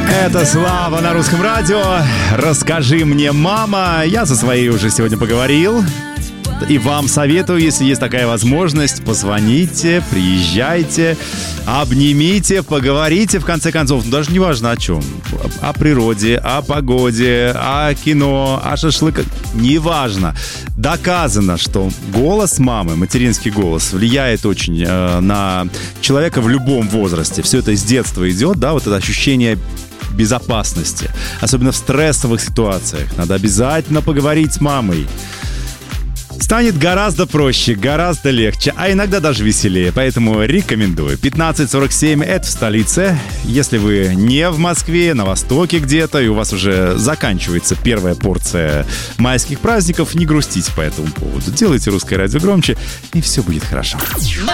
Это Слава на Русском радио. Расскажи мне, мама. Я со своей уже сегодня поговорил. И вам советую, если есть такая возможность, позвоните, приезжайте, обнимите, поговорите, в конце концов. Ну, даже не важно о чем. О природе, о погоде, о кино, о шашлыках. Неважно. Доказано, что голос мамы, материнский голос, влияет очень на человека в любом возрасте. Все это с детства идет, да, вот это ощущение безопасности. Особенно в стрессовых ситуациях. Надо обязательно поговорить с мамой. Станет гораздо проще, гораздо легче, а иногда даже веселее. Поэтому рекомендую. 15:47 это в столице. Если вы не в Москве, на востоке где-то, и у вас уже заканчивается первая порция майских праздников, не грустите по этому поводу. Делайте Русское радио громче, и все будет хорошо.